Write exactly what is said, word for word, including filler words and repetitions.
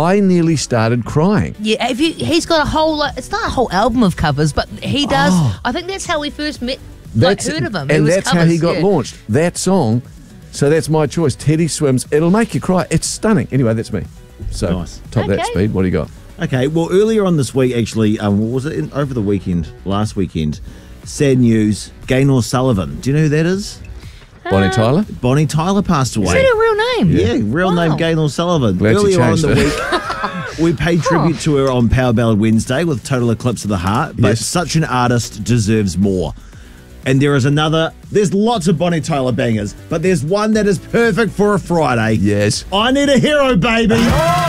I nearly started crying. Yeah, if you, he's got a whole, like, it's not a whole album of covers, but he does. Oh. I think that's how we first met, like, That's, heard of him. It and was that's covers, how he got yeah. launched. That song. So that's my choice. Teddy Swims. It'll make you cry. It's stunning. Anyway, that's me. So Nice. top that Okay. speed. What do you got? Okay, well, earlier on this week, actually, um, what was it? In, over the weekend, last weekend, sad news, Gaynor Sullivan. Do you know who that is? Bonnie Tyler. Bonnie Tyler passed away. Is that a real name? Yeah, real Wow. name Gaynor Sullivan. Glad you Earlier on in changed the it. week, we paid tribute to her on Power Ballad Wednesday with Total Eclipse of the Heart, but Yes. such an artist deserves more. And there is another, there's lots of Bonnie Tyler bangers, but there's one that is perfect for a Friday. Yes. I Need a Hero, baby.